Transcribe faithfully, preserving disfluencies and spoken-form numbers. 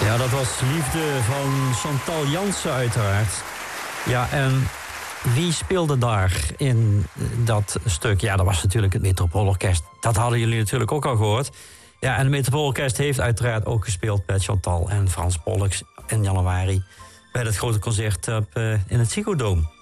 Ja, dat was Liefde van Chantal Jansen uiteraard. Ja, en wie speelde daar in dat stuk? Ja, dat was natuurlijk het Metropoolorkest. Dat hadden jullie natuurlijk ook al gehoord. Ja, en het Metropoolorkest heeft uiteraard ook gespeeld met Chantal en Frans Pollux in januari bij dat grote concert op, uh, in het Ziggo Dome.